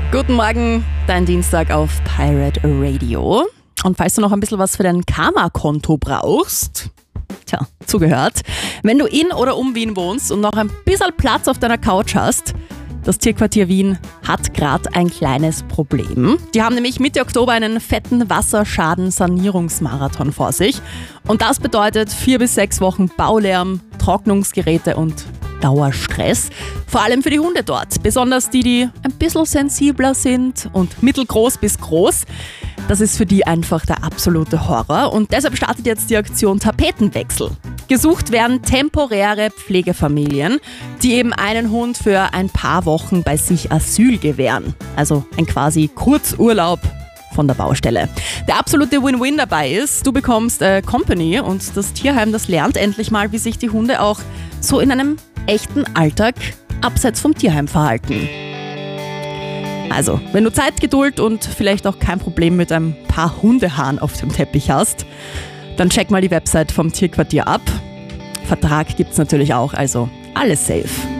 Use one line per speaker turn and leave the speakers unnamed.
Guten Morgen, dein Dienstag auf Pirate Radio. Und falls du noch ein bisschen was für dein Karma-Konto brauchst, zugehört. Wenn du in oder um Wien wohnst und noch ein bisschen Platz auf deiner Couch hast, das Tierquartier Wien hat gerade ein kleines Problem. Die haben nämlich Mitte Oktober einen fetten Wasserschaden-Sanierungsmarathon vor sich. Und das bedeutet 4 bis 6 Wochen Baulärm, Trocknungsgeräte und Dauerstress. Vor allem für die Hunde dort. Besonders die ein bisschen sensibler sind und mittelgroß bis groß. Das ist für die einfach der absolute Horror. Und deshalb startet jetzt die Aktion Tapetenwechsel. Gesucht werden temporäre Pflegefamilien, die eben einen Hund für ein paar Wochen bei sich Asyl gewähren. Also ein quasi Kurzurlaub von der Baustelle. Der absolute Win-Win dabei ist, du bekommst Company und das Tierheim, das lernt endlich mal, wie sich die Hunde auch so in einem echten Alltag abseits vom Tierheim verhalten. Also, wenn du Zeit, Geduld und vielleicht auch kein Problem mit ein paar Hundehaaren auf dem Teppich hast, dann check mal die Website vom Tierquartier ab. Vertrag gibt's natürlich auch, also alles safe.